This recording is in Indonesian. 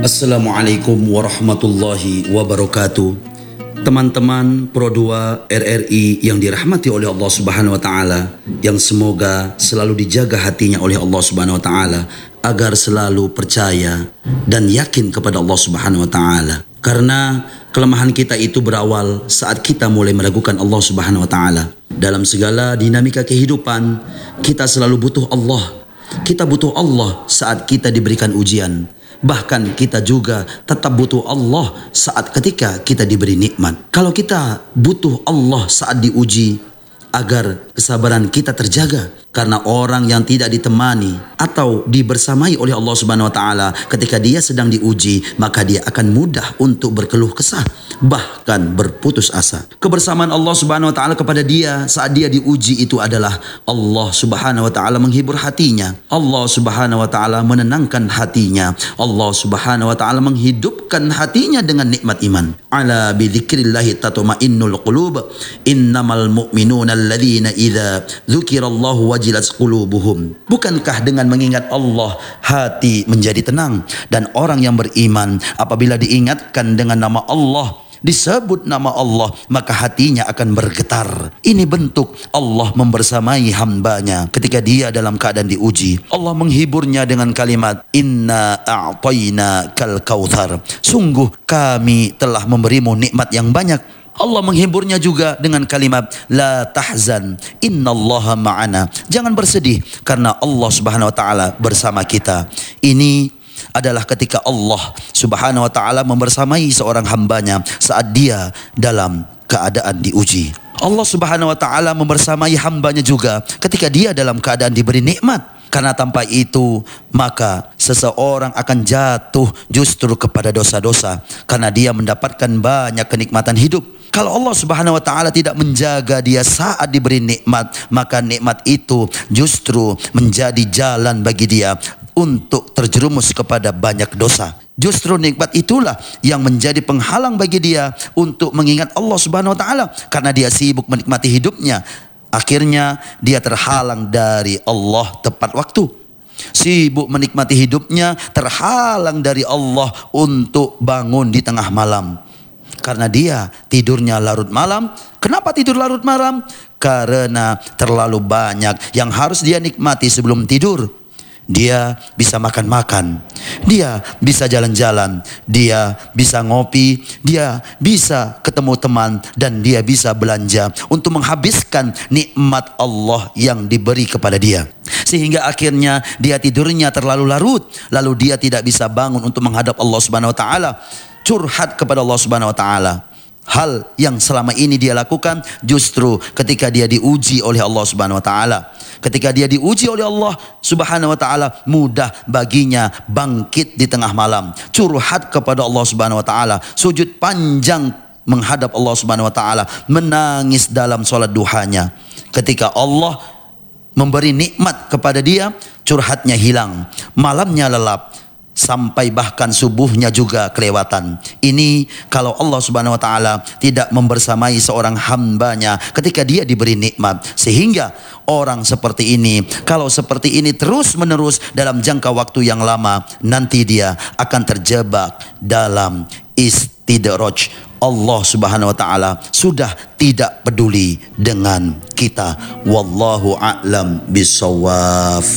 Assalamualaikum warahmatullahi wabarakatuh. Teman-teman Pro 2 RRI yang dirahmati oleh Allah Subhanahu wa taala, yang semoga selalu dijaga hatinya oleh Allah Subhanahu wa taala agar selalu percaya dan yakin kepada Allah Subhanahu wa taala. Karena kelemahan kita itu berawal saat kita mulai meragukan Allah Subhanahu wa taala. Dalam segala dinamika kehidupan, kita selalu butuh Allah. Kita butuh Allah saat kita diberikan ujian. Bahkan kita juga tetap butuh Allah saat ketika kita diberi nikmat. Kalau kita butuh Allah saat diuji, agar kesabaran kita terjaga. Karena orang yang tidak ditemani atau dibersamai oleh Allah Subhanahu wa taala ketika dia sedang diuji, maka dia akan mudah untuk berkeluh kesah, bahkan berputus asa. Kebersamaan Allah Subhanahu wa taala kepada dia saat dia diuji itu adalah Allah Subhanahu wa taala menghibur hatinya. Allah Subhanahu wa taala menenangkan hatinya. Allah Subhanahu wa taala menghidupkan hatinya dengan nikmat iman. Ala bi dzikrillah tatma'innul qulub. Innamal mu'minuna alladzina idza dzukirallahu wajilat qulubuhum. Bukankah dengan mengingat Allah hati menjadi tenang? Dan orang yang beriman apabila diingatkan dengan nama Allah, disebut nama Allah, maka hatinya akan bergetar. Ini bentuk Allah membersamai hambanya ketika dia dalam keadaan diuji. Allah menghiburnya dengan kalimat Inna a'tayna kal kautsar. Sungguh kami telah memberimu nikmat yang banyak. Allah menghiburnya juga dengan kalimat La tahzan innallaha ma'ana. Jangan bersedih karena Allah Subhanahu wa taala bersama kita. Ini adalah ketika Allah Subhanahu wa taala membersamai seorang hambanya saat dia dalam keadaan diuji. Allah Subhanahu wa taala membersamai hambanya juga ketika dia dalam keadaan diberi nikmat. Karena tanpa itu maka seseorang akan jatuh justru kepada dosa-dosa karena dia mendapatkan banyak kenikmatan hidup. Kalau Allah Subhanahu wa taala tidak menjaga dia saat diberi nikmat, maka nikmat itu justru menjadi jalan bagi dia untuk terjerumus kepada banyak dosa. Justru nikmat itulah yang menjadi penghalang bagi dia untuk mengingat Allah Subhanahu wa taala karena dia sibuk menikmati hidupnya. Akhirnya dia terhalang dari Allah tepat waktu. Sibuk menikmati hidupnya, terhalang dari Allah untuk bangun di tengah malam. Karena dia tidurnya larut malam. Kenapa tidur larut malam? Karena terlalu banyak yang harus dia nikmati sebelum tidur. Dia bisa makan-makan, dia bisa jalan-jalan, dia bisa ngopi, dia bisa ketemu teman, dan dia bisa belanja untuk menghabiskan nikmat Allah yang diberi kepada dia. Sehingga akhirnya dia tidurnya terlalu larut, lalu dia tidak bisa bangun untuk menghadap Allah Subhanahu wa taala, curhat kepada Allah Subhanahu wa taala. Hal yang selama ini dia lakukan justru ketika dia diuji oleh Allah Subhanahu wa taala. Ketika dia diuji oleh Allah Subhanahu wa taala, mudah baginya bangkit di tengah malam, curhat kepada Allah Subhanahu wa taala, sujud panjang menghadap Allah Subhanahu wa taala, menangis dalam salat duhanya. Ketika Allah memberi nikmat kepada dia, curhatnya hilang, malamnya lelap, sampai bahkan subuhnya juga kelewatan. Ini kalau Allah Subhanahu wa taala tidak membersamai seorang hambanya ketika dia diberi nikmat. Sehingga orang seperti ini, kalau seperti ini terus menerus dalam jangka waktu yang lama, nanti dia akan terjebak dalam istidraj. Allah Subhanahu wa taala sudah tidak peduli dengan kita. Wallahu a'lam bishawab.